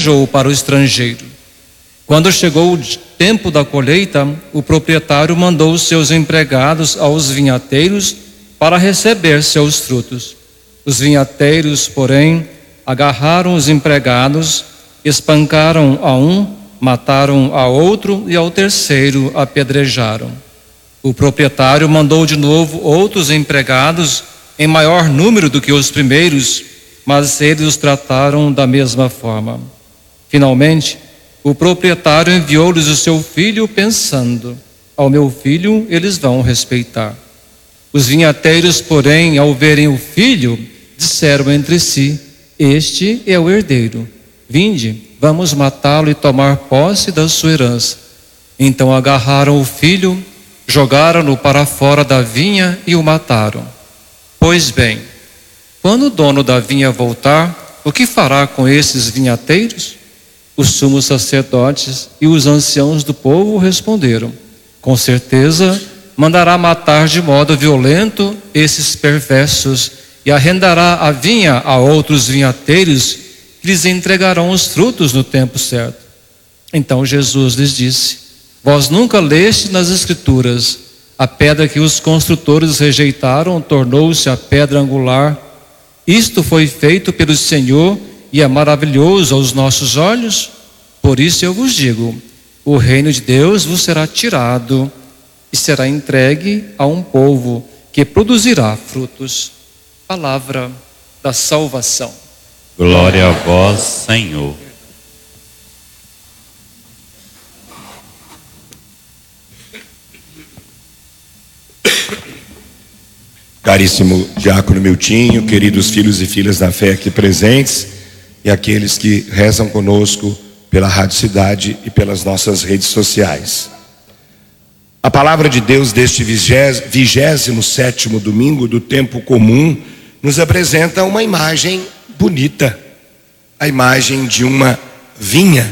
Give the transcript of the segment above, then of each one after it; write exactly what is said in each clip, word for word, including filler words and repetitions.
viajou para o estrangeiro. Quando chegou o tempo da colheita, o proprietário mandou seus empregados aos vinhateiros para receber seus frutos. Os vinhateiros, porém, agarraram os empregados, espancaram a um, mataram a outro e ao terceiro apedrejaram. O proprietário mandou de novo outros empregados em maior número do que os primeiros, mas eles os trataram da mesma forma. Finalmente, o proprietário enviou-lhes o seu filho, pensando: ao meu filho eles vão respeitar. Os vinhateiros, porém, ao verem o filho, disseram entre si: este é o herdeiro. Vinde, vamos matá-lo e tomar posse da sua herança. Então agarraram o filho, jogaram-no para fora da vinha e o mataram. Pois bem, quando o dono da vinha voltar, o que fará com esses vinhateiros? Os sumos sacerdotes e os anciãos do povo responderam: com certeza mandará matar de modo violento esses perversos e arrendará a vinha a outros vinhateiros que lhes entregarão os frutos no tempo certo. Então Jesus lhes disse: vós nunca leste nas Escrituras: a pedra que os construtores rejeitaram tornou-se a pedra angular. Isto foi feito pelo Senhor e é maravilhoso aos nossos olhos. Por isso eu vos digo: o reino de Deus vos será tirado e será entregue a um povo que produzirá frutos. Palavra da salvação. Glória a vós, Senhor. Caríssimo diácono Miltinho, queridos filhos e filhas da fé aqui presentes e aqueles que rezam conosco pela Rádio Cidade e pelas nossas redes sociais. A palavra de Deus deste vigésimo sétimo domingo do tempo comum nos apresenta uma imagem bonita, a imagem de uma vinha.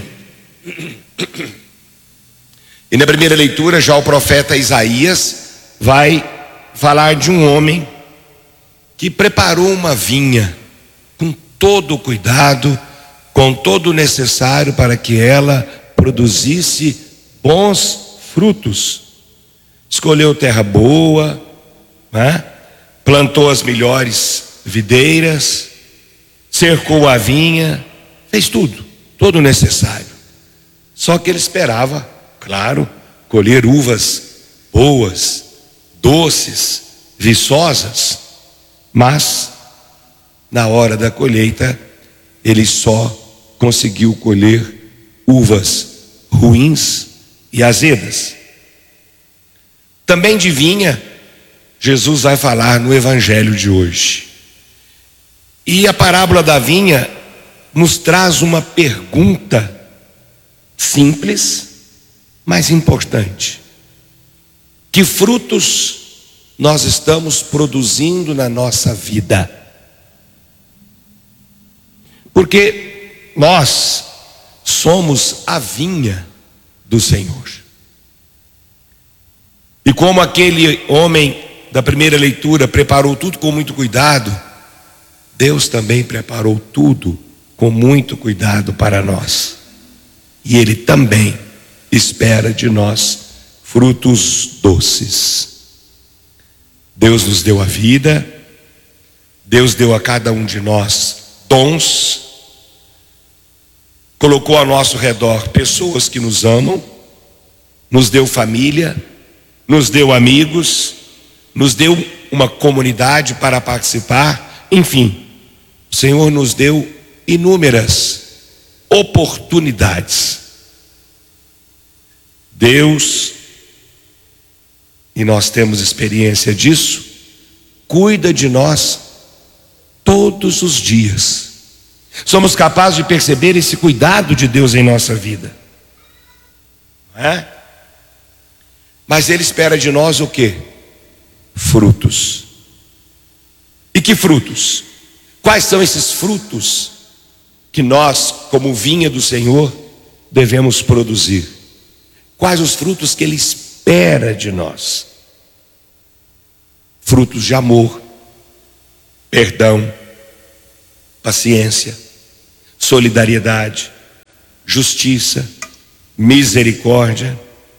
E na primeira leitura já o profeta Isaías vai falar de um homem que preparou uma vinha com todo o cuidado, com todo o necessário para que ela produzisse bons frutos. Escolheu terra boa, né? Plantou as melhores videiras, cercou a vinha, fez tudo, todo o necessário. Só que ele esperava, claro, colher uvas boas, doces, viçosas, mas na hora da colheita ele só conseguiu colher uvas ruins e azedas. Também de vinha, Jesus vai falar no evangelho de hoje. E a parábola da vinha nos traz uma pergunta simples, mas importante. Que frutos nós estamos produzindo na nossa vida? Porque nós somos a vinha do Senhor. E como aquele homem da primeira leitura preparou tudo com muito cuidado, Deus também preparou tudo com muito cuidado para nós. E Ele também espera de nós frutos doces. Deus nos deu a vida, Deus deu a cada um de nós dons, colocou ao nosso redor pessoas que nos amam, nos deu família, nos deu amigos, nos deu uma comunidade para participar, enfim, o Senhor nos deu inúmeras oportunidades. Deus, e nós temos experiência disso, cuida de nós todos os dias. Somos capazes de perceber esse cuidado de Deus em nossa vida, não é? Mas Ele espera de nós o quê? Frutos. E que frutos? Quais são esses frutos que nós, como vinha do Senhor, devemos produzir? Quais os frutos que Ele espera de nós? Frutos de amor, perdão, paciência, solidariedade, justiça, misericórdia.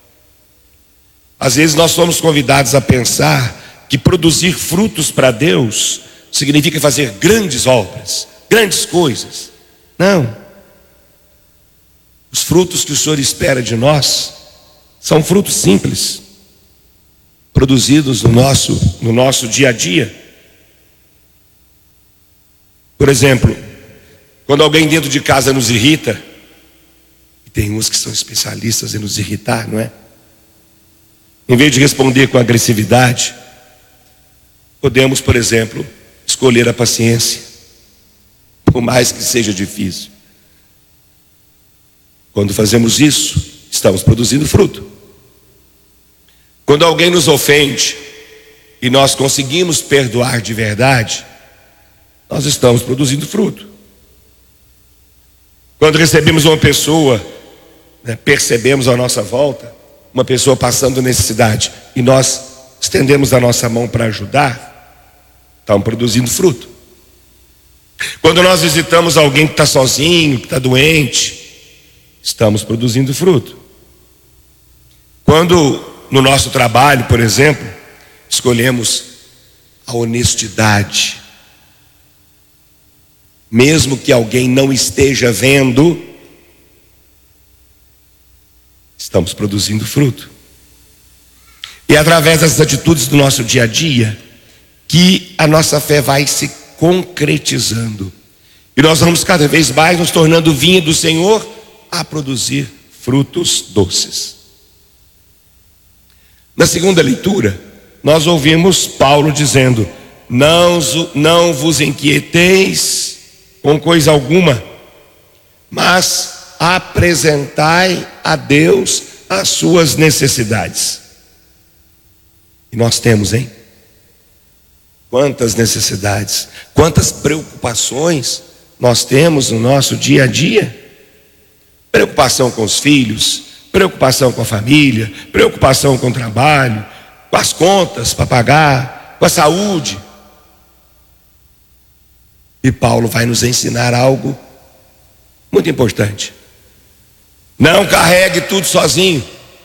Às vezes nós somos convidados a pensar que produzir frutos para Deus significa fazer grandes obras, grandes coisas. Não. Os frutos que o Senhor espera de nós são frutos simples, produzidos no nosso, no nosso dia a dia. Por exemplo, quando alguém dentro de casa nos irrita, e tem uns que são especialistas em nos irritar, não é? Em vez de responder com agressividade, podemos, por exemplo, escolher a paciência, por mais que seja difícil. Quando fazemos isso, estamos produzindo fruto. Quando alguém nos ofende e nós conseguimos perdoar de verdade, nós estamos produzindo fruto. Quando recebemos uma pessoa, né, percebemos à nossa volta uma pessoa passando necessidade e nós estendemos a nossa mão para ajudar, estamos produzindo fruto. Quando nós visitamos alguém que está sozinho, que está doente, estamos produzindo fruto. Quando no nosso trabalho, por exemplo, escolhemos a honestidade, mesmo que alguém não esteja vendo, estamos produzindo fruto. E é através dessas atitudes do nosso dia a dia que a nossa fé vai se concretizando. E nós vamos cada vez mais nos tornando vinha do Senhor a produzir frutos doces. Na segunda leitura, nós ouvimos Paulo dizendo: não, não vos inquieteis com coisa alguma, mas apresentai a Deus as suas necessidades. E nós temos, hein? Quantas necessidades, quantas preocupações nós temos no nosso dia a dia. Preocupação com os filhos, preocupação com a família, preocupação com o trabalho, com as contas para pagar, com a saúde. E Paulo vai nos ensinar algo muito importante. Não carregue tudo sozinho.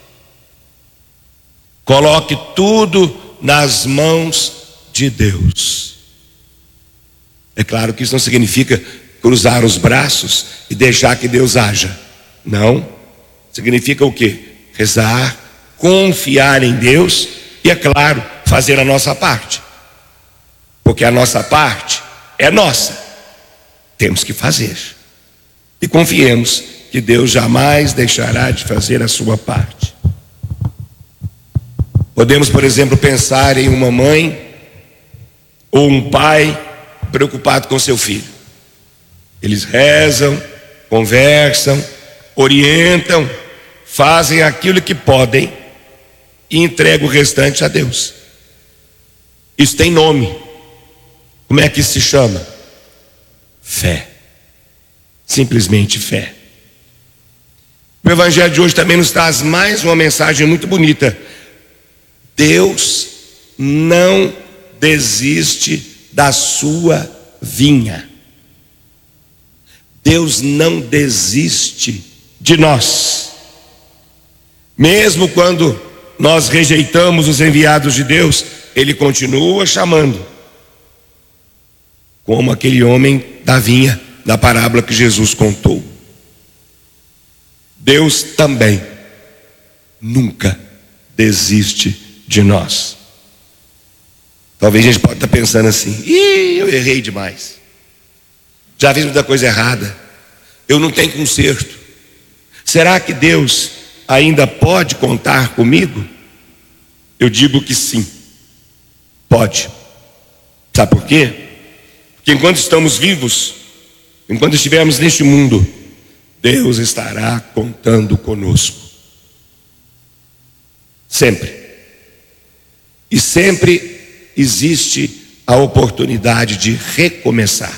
Coloque tudo nas mãos de Deus. É claro que isso não significa cruzar os braços e deixar que Deus haja. Não. Significa o quê? Rezar, confiar em Deus e, é claro, fazer a nossa parte. Porque a nossa parte é nossa. Temos que fazer. E confiemos que Deus jamais deixará de fazer a sua parte. Podemos, por exemplo, pensar em uma mãe ou um pai preocupado com seu filho. Eles rezam, conversam, orientam, fazem aquilo que podem e entregam o restante a Deus. Isso tem nome. Como é que isso se chama? Fé. Simplesmente fé. O Evangelho de hoje também nos traz mais uma mensagem muito bonita. Deus não desiste da sua vinha. Deus não desiste de nós. Mesmo quando nós rejeitamos os enviados de Deus, Ele continua chamando. Como aquele homem da vinha, da parábola que Jesus contou. Deus também nunca desiste de nós. Talvez a gente pode estar pensando assim: ih, eu errei demais, já fiz muita coisa errada, eu não tenho conserto. Será que Deus ainda pode contar comigo? Eu digo que sim, pode. Sabe por quê? Porque enquanto estamos vivos, enquanto estivermos neste mundo, Deus estará contando conosco. Sempre. E sempre existe a oportunidade de recomeçar.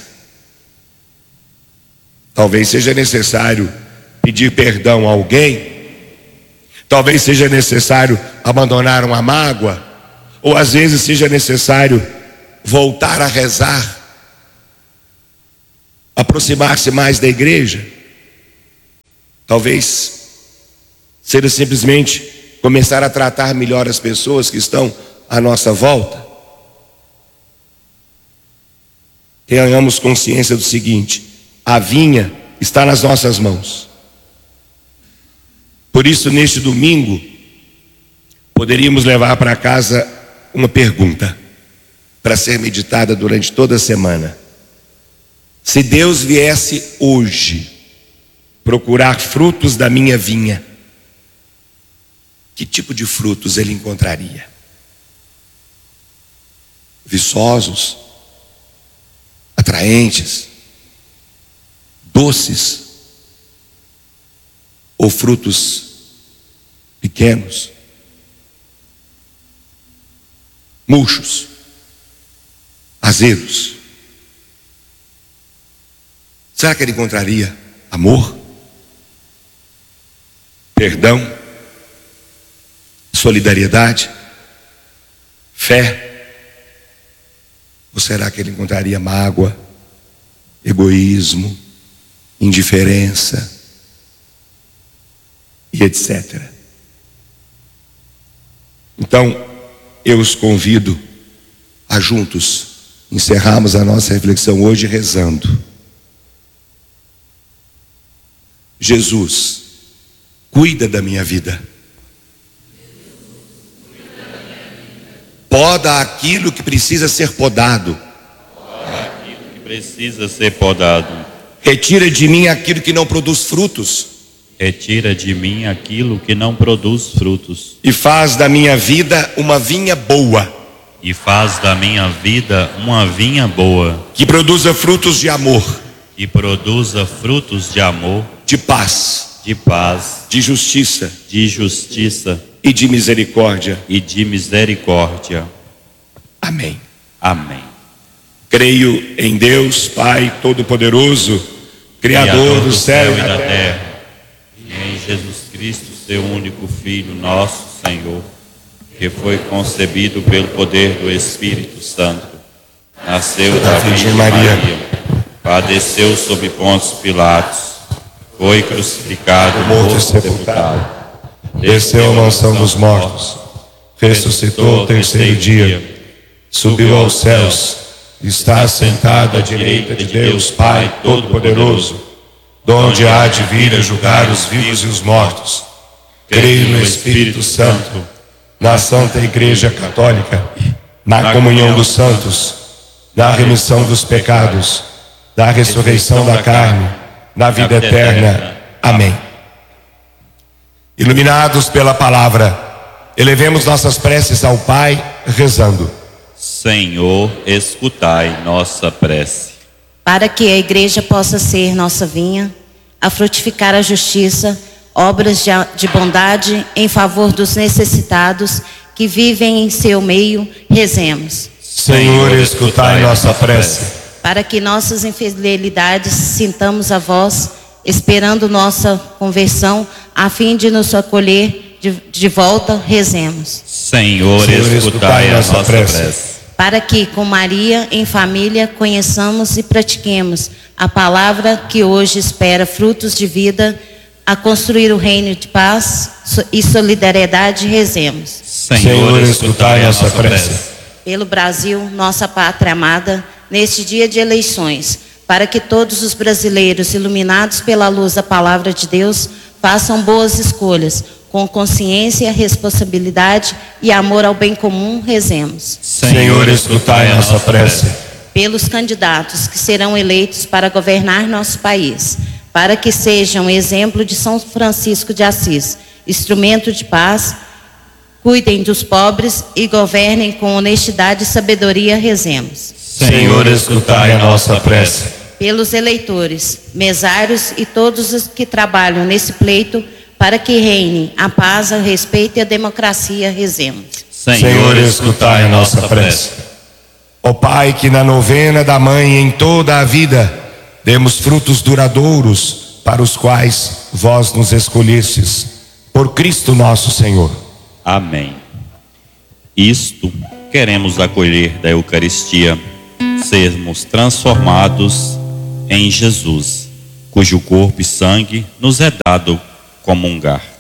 Talvez seja necessário pedir perdão a alguém, talvez seja necessário abandonar uma mágoa, ou às vezes seja necessário voltar a rezar, aproximar-se mais da igreja. Talvez seja simplesmente começar a tratar melhor as pessoas que estão à nossa volta. Tenhamos consciência do seguinte: a vinha está nas nossas mãos. Por isso, neste domingo, poderíamos levar para casa uma pergunta para ser meditada durante toda a semana. Se Deus viesse hoje procurar frutos da minha vinha, que tipo de frutos Ele encontraria? Viçosos, atraentes, doces, ou frutos pequenos, murchos, azedos? Será que Ele encontraria amor, perdão, solidariedade, fé? Ou será que Ele encontraria mágoa, egoísmo, indiferença e etcétera? Então, eu os convido a juntos encerrarmos a nossa reflexão hoje rezando: Jesus, cuida da minha vida. Poda aquilo que precisa ser podado. Poda aquilo que precisa ser podado. Retira de mim aquilo que não produz frutos. Retira de mim aquilo que não produz frutos. E faz da minha vida uma vinha boa. E faz da minha vida uma vinha boa. Que produza frutos de amor. Que produza frutos de amor. De paz. De paz. De justiça. De justiça. E de misericórdia. E de misericórdia. Amém. Amém. Creio em Deus, Pai Todo-Poderoso, Criador, Criador do, do céu e da, da terra. terra. E em Jesus Cristo, seu único Filho, nosso Senhor, que foi concebido pelo poder do Espírito Santo, nasceu da Virgem Maria, Maria, padeceu sob Pôncio Pilatos, foi crucificado, morto e sepultado, desceu à mansão dos mortos, ressuscitou ao terceiro dia, subiu aos céus, está sentado à direita de Deus Pai Todo-Poderoso, donde há de vir a julgar os vivos e os mortos. Creio no Espírito Santo, na Santa Igreja Católica, na comunhão dos santos, na remissão dos pecados, na ressurreição da carne, na vida eterna. Amém. Iluminados pela palavra, elevemos nossas preces ao Pai, rezando: Senhor, escutai nossa prece. Para que a igreja possa ser nossa vinha, a frutificar a justiça, obras de, de bondade em favor dos necessitados que vivem em seu meio, rezemos. Senhor, escutai nossa prece. Para que nossas infidelidades sintamos a vós, esperando nossa conversão, a fim de nos acolher de, de volta, rezemos. Senhor, Senhor escutai a nossa prece. prece. Para que, com Maria, em família, conheçamos e pratiquemos a palavra que hoje espera frutos de vida, a construir o reino de paz e solidariedade, rezemos. Senhor, escutai a nossa prece. Pelo Brasil, nossa pátria amada, neste dia de eleições, para que todos os brasileiros, iluminados pela luz da palavra de Deus, façam boas escolhas, com consciência, responsabilidade e amor ao bem comum, rezemos. Senhor, escutai a nossa prece. Pelos candidatos que serão eleitos para governar nosso país, para que sejam exemplo de São Francisco de Assis, instrumento de paz, cuidem dos pobres e governem com honestidade e sabedoria, rezemos. Senhor, escutai a nossa prece. Pelos eleitores, mesários e todos os que trabalham nesse pleito, para que reine a paz, o respeito e a democracia, rezemos. Senhor, escutai a nossa prece. Ó Pai, que na novena da Mãe em toda a vida demos frutos duradouros para os quais vós nos escolhestes, por Cristo nosso Senhor. Amém. Isto queremos acolher da Eucaristia, sermos transformados em Jesus. cujo corpo e sangue nos é dado comungar.